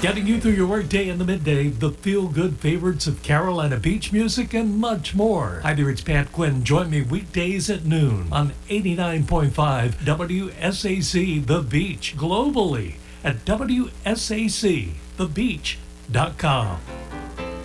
Getting you through your workday in the midday, the feel-good favorites of Carolina beach music, and much more. Hi there, it's Pat Quinn. Join me weekdays at noon on 89.5 WSAC The Beach, globally at WSACThebeach.com.